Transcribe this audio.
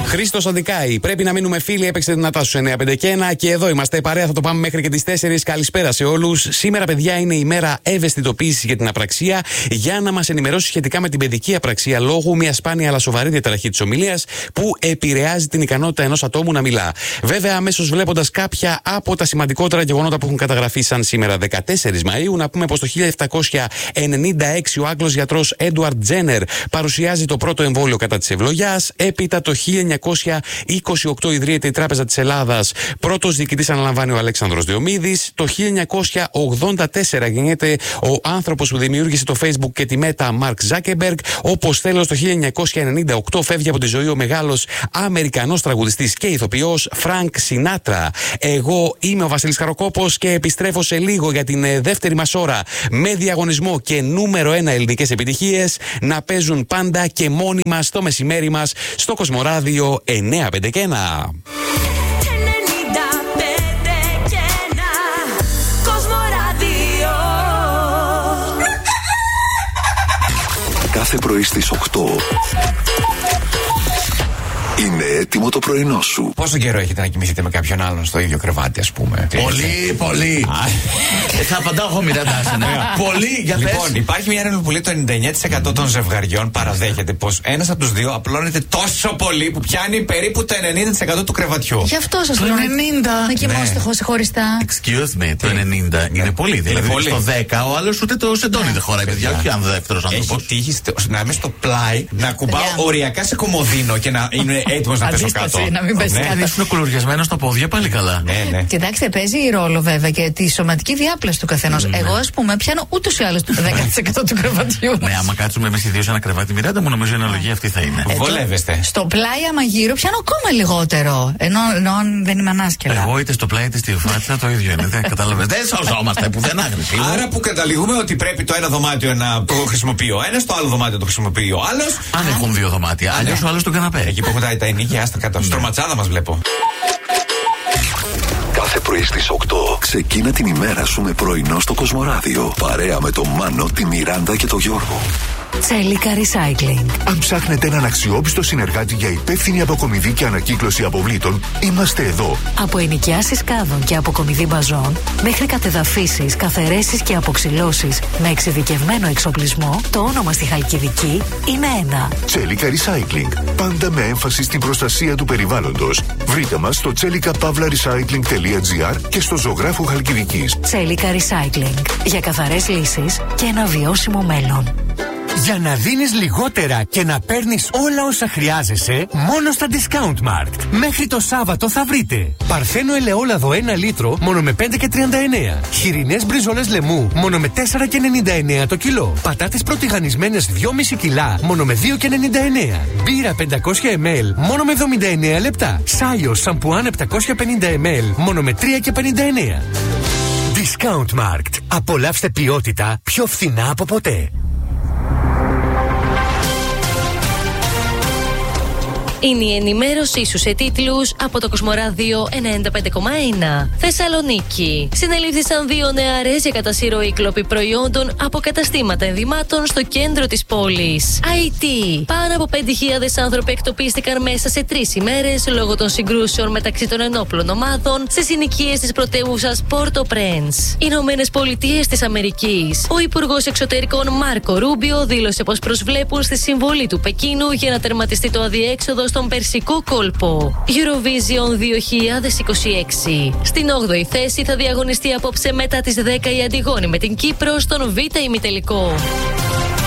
Χρήστος Αντικάη, πρέπει να μείνουμε φίλοι. Έπαιξε δυνατά στους 951 και εδώ είμαστε παρέα. Θα το πάμε μέχρι και τις 4. Καλησπέρα σε όλους. Σήμερα, παιδιά, είναι η μέρα ευαισθητοποίησης για την απραξία. Για να μας ενημερώσει σχετικά με την παιδική απραξία λόγω μια σπάνια αλλά σοβαρή διαταραχή της ομιλίας που επηρεάζει την ικανότητα ενός ατόμου να μιλά. Βέβαια, αμέσως βλέποντας κάποια από τα σημαντικότερα γεγονότα που έχουν καταγραφεί σαν σήμερα 14 Μαΐου, να πούμε πως το 1796 ο Άγγλος γιατρός Έντουαρντ Τζένερ παρουσιάζει το πρώτο εμβόλιο κατά της ευλογιάς. Έπειτα το 1928 ιδρύεται η Τράπεζα της Ελλάδας. Πρώτος διοικητής αναλαμβάνει ο Αλέξανδρος Διομήδης. Το 1984 γεννιέται ο άνθρωπος που δημιούργησε το Facebook και τη Μέτα, Μαρκ Ζάκεμπεργκ. Όπως τέλος το 1998 φεύγει από τη ζωή ο μεγάλος Αμερικανός τραγουδιστής και ηθοποιός Φρανκ Σινάτρα. Εγώ είμαι ο Βασίλης Χαροκόπος και επιστρέφω σε λίγο για την δεύτερη μας ώρα με διαγωνισμό και νούμερο 1 ελληνικές επιτυχίες να παίζουν πάντα και μόνιμα στο μεσημέρι μας στο Κοσμοράδιο 951. Κάθε πρωί στις 8 είναι έτοιμο το πρωινό σου. Πόσο καιρό έχετε να κοιμηθείτε με κάποιον άλλον στο ίδιο κρεβάτι, ας πούμε? Πολύ, πολύ. Θα απαντάω εγώ, Μιράντα. Πολύ, για πες. Λοιπόν, υπάρχει μια έρευνα που λέει το 99% των ζευγαριών παραδέχεται πως ένας από τους δύο απλώνεται τόσο πολύ που πιάνει περίπου το 90% του κρεβατιού. Γι' αυτό σας λέω. Το 90. Να κοιμάστε χωριστά. Excuse me, το 90 είναι πολύ. Δηλαδή στο 10 ο άλλος ούτε το σεντόνι δεν χωράει, παιδιά. Όχι αν δεύτερος άνθρωπος. Έχει τύχει να είμαι στο πλάι, να κουμπάω οριακά σε κομμωδίνο και να είναι έτοιμος να πέσω κάτω. Να μην πέσει κάτι. Είναι κουλουριασμένο στα πόδια, πάλι καλά. Ναι. Κοιτάξτε, παίζει ρόλο βέβαια και τη σωματική διάπλαση του καθενός. Εγώ, ας πούμε, πιάνω ούτως ή άλλως το 10% του κρεβατιού. Ναι, άμα κάτσουμε εμείς οι δύο σε ένα κρεβάτι, Μιράντα μου, νομίζω η αναλογία αυτή θα είναι. Βολεύεστε. Στο πλάι, άμα γύρω, πιάνω ακόμα λιγότερο. Ενώ αν δεν είμαι ανάσκελα. Εγώ είτε στο πλάι είτε στη φάτσα το ίδιο είναι. Κατάλαβες. Δεν σώζομαστε πουθενά. Άρα που καταλήγουμε ότι πρέπει το ένα δωμάτιο να το χρησιμοποιεί ο ένας, το άλλο δωμάτιο το χρησιμοποιεί ο άλλος. Αν έχουν δύο δωμάτια. Αλλιώς ο άλλος τον καναπέ. Εκεί που έχουν τα ενίκια, άστα κάτω. Στρωματσάδα μας βλέπω. Κάθε πρωί στις 8 ξεκίνα την ημέρα σου με πρωινό στο Κοσμοράδιο. Παρέα με τον Μάνο, τη Μιράντα και τον Γιώργο. Τσέλικα Recycling. Αν ψάχνετε έναν αξιόπιστο συνεργάτη για υπεύθυνη αποκομιδή και ανακύκλωση αποβλήτων, είμαστε εδώ. Από ενοικιάσεις κάδων και αποκομιδή μπαζών, μέχρι κατεδαφίσεις, καθαιρέσεις και αποξυλώσεις με εξειδικευμένο εξοπλισμό, το όνομα στη Χαλκιδική είναι ένα. Τσέλικα Recycling. Πάντα με έμφαση στην προστασία του περιβάλλοντος. Βρείτε μας στο chellicapavlarecycling.gr και στο Ζωγράφου Χαλκιδικής. Τσέλικα Recycling. Για καθαρές λύσεις και ένα βιώσιμο μέλλον. Για να δίνεις λιγότερα και να παίρνεις όλα όσα χρειάζεσαι, μόνο στα Discount Markt. Μέχρι το Σάββατο θα βρείτε παρθένο ελαιόλαδο 1 λίτρο μόνο με 5,39. Χοιρινές μπριζόλες λεμού μόνο με 4,99 το κιλό. Πατάτες πρωτιγανισμένες 2,5 κιλά μόνο με 2,99. Μπύρα 500 ml μόνο με 79 λεπτά. Σάιο σαμπουάν 750 ml μόνο με 3,59. Discount Markt. Απολαύστε ποιότητα πιο φθηνά από ποτέ. Είναι η ενημέρωσή σου σε τίτλους από το Κοσμοράδιο 95,1. Θεσσαλονίκη. Συνελήφθησαν 2 νεαρές για κατασυρωή κλοπή προϊόντων από καταστήματα ενδυμάτων στο κέντρο της πόλης. IT. Πάνω από 5.000 άνθρωποι εκτοπίστηκαν μέσα σε 3 ημέρες λόγω των συγκρούσεων μεταξύ των ενόπλων ομάδων σε συνοικίες της πρωτεύουσας Πόρτο-Πρένς. Ηνωμένες Πολιτείες της Αμερικής. Ο Υπουργός Εξωτερικών Μάρκο Ρούμπιο δήλωσε πως προσβλέπουν στη συμβολή του Πεκίνου για να τερματιστεί το αδιέξοδο στον Περσικό κόλπο. Eurovision 2026. Στην 8η θέση θα διαγωνιστεί απόψε μετά τις 10 η Αντιγόνη με την Κύπρο στον Β' ημιτελικό.